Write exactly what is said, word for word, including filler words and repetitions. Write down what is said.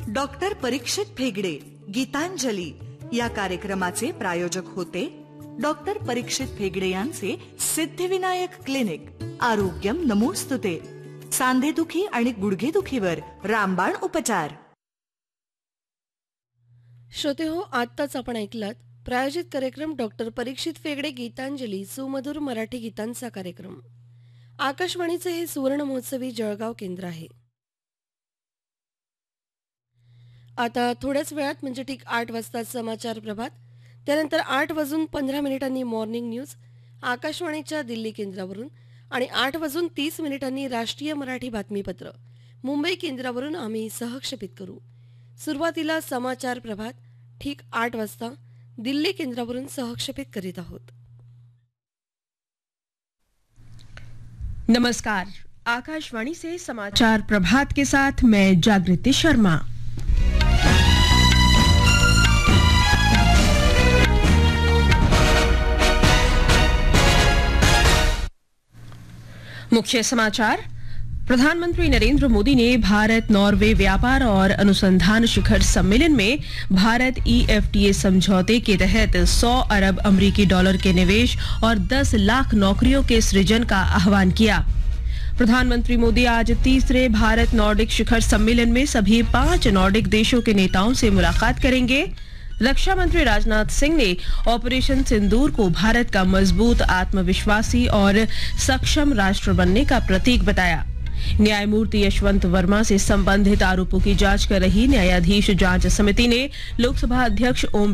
Doctor Parikshit Bhegade Gitanjali या कार्यक्रमाचे प्रायोजक होते डॉक्टर परीक्षित भेगडे यांचे सिद्धिविनायक क्लिनिक. आरोग्यम नमोस्तुते. सांधेदुखी आणि गुडघेदुखीवर रामबाण उपचार. श्रोते हो, आत्ताच आपण ऐकलात प्रायोजित कार्यक्रम डॉक्टर परीक्षित भेगडे गीतांजली सुमधुर मराठी गीतांचा कार्यक्रम. आकाशवाणीचे हे सुवर्ण महोत्सवी जळगाव केंद्र आहे. आता थोड्याच वेळात म्हणजे ठीक आठ वाजता समाचार प्रभात, त्यानंतर आठ वाजून पंधरा मिनिटांनी मॉर्निंग न्यूज आकाशवाणीच्या दिल्ली केंद्रावरून आणि आठ वाजून तीस मिनिटांनी राष्ट्रीय मराठी बातमीपत्र मुंबई केंद्रावरून आम्ही सहक्षेपित करू. सुरुवातीला समाचार प्रभात ठीक आठ वाजता दिल्ली केंद्रावरून सहक्षेपित करीत आहोत. नमस्कार, आकाशवाणी से समाचार प्रभात के साथ मैं जागृति शर्मा. मुख्य समाचार. प्रधानमंत्री नरेंद्र मोदी ने भारत नॉर्वे व्यापार और अनुसंधान शिखर सम्मेलन में भारत ईएफटीए समझौते के तहत सौ अरब अमेरिकी डॉलर के निवेश और दस लाख नौकरियों के सृजन का आह्वान किया. प्रधानमंत्री मोदी आज तीसरे भारत नॉर्डिक शिखर सम्मेलन में सभी पांच नॉर्डिक देशों के नेताओं से मुलाकात करेंगे. रक्षा मंत्री राजनाथ सिंह ने ऑपरेशन सिंदूर को भारत का मजबूत, आत्मविश्वासी और सक्षम राष्ट्र बनने का प्रतीक बताया. न्यायमूर्ति यशवंत वर्मा से संबंधित आरोपों की जांच कर रही न्यायाधीश जांच समिति ने लोकसभा अध्यक्ष ओम